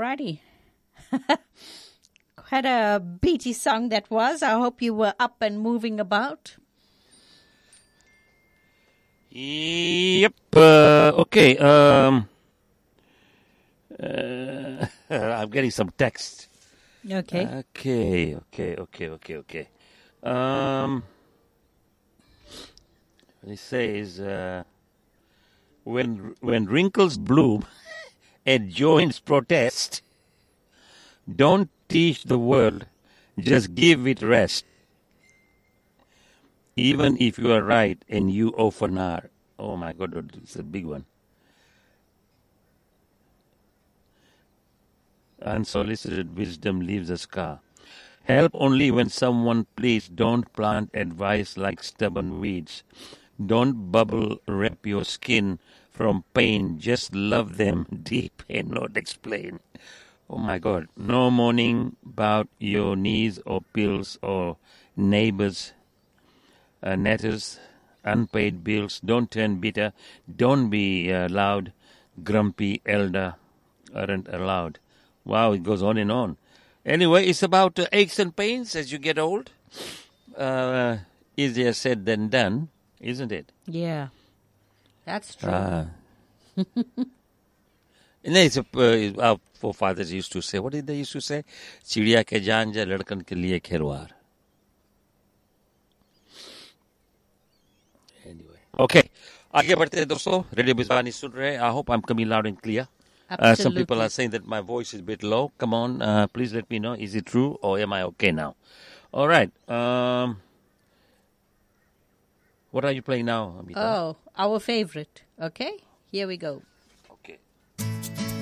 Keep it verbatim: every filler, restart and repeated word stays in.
righty. Quite a beaty song that was. I hope you were up and moving about. Yep. Uh, okay. Um, uh, I'm getting some text. Okay. Okay. Okay. Okay. Okay. Okay. Um, it says uh, when when wrinkles bloom and joints protest, don't teach the world, just give it rest. Even if you are right and you often are. Oh my God, it's a big one. Unsolicited wisdom leaves a scar. Help only when someone please. Don't plant advice like stubborn weeds. Don't bubble wrap your skin from pain. Just love them deep and not explain. Oh my God. No mourning about your knees or pills or neighbors. Uh, netters, unpaid bills, don't turn bitter, don't be uh, loud, grumpy elder aren't allowed. Wow, it goes on and on. Anyway, it's about uh, aches and pains as you get old. Uh, easier said than done, isn't it? Yeah, that's true. Ah. And it's a, uh, our forefathers used to say, what did they used to say? Chidiya ke jaan ja, ladkan ke liye kherwar. Okay. आगे बढ़ते हैं दोस्तों radio बिजवानी सुन रहे हैं I hope I'm coming loud and clear. Uh, some people are saying that my voice is a bit low. Come on, uh, please let me know. Is it true or am I okay now? All right. Um, what are you playing now, Amita? Oh, our favorite. Okay, here we go.